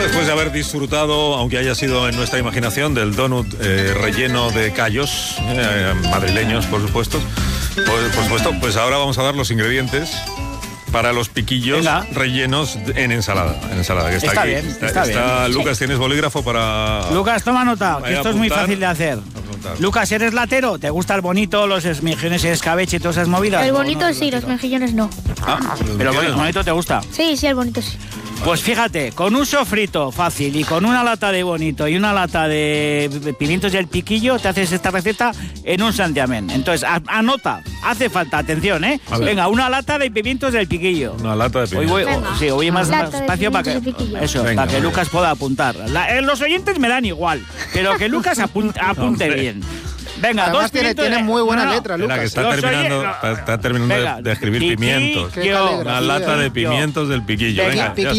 después de haber disfrutado, aunque haya sido en nuestra imaginación, del donut relleno de callos, madrileños, por supuesto, pues ahora vamos a dar los ingredientes para los piquillos rellenos en ensalada. Que está aquí. Bien, está bien. Lucas, ¿tienes bolígrafo para...? Lucas, toma nota, que esto es muy fácil de hacer. Lucas, ¿eres latero? ¿Te gusta el bonito, los mejillones y escabeche y todas esas movidas? El bonito sí, los mejillones no. ¿Pero el bonito te gusta? Sí, el bonito sí. Pues fíjate, con un sofrito fácil y con una lata de bonito y una lata de pimientos del piquillo, te haces esta receta en un santiamén. Entonces, anota, hace falta, atención, ¿eh? Venga, una lata de pimientos del piquillo. Una lata de pimientos. Hoy más espacio para que Lucas pueda apuntar. Los oyentes me dan igual, pero que Lucas apunte bien. Venga, además tiene muy buena letra, Lucas. Que está terminando de escribir pimientos. Una lata de pimientos del piquillo. Venga,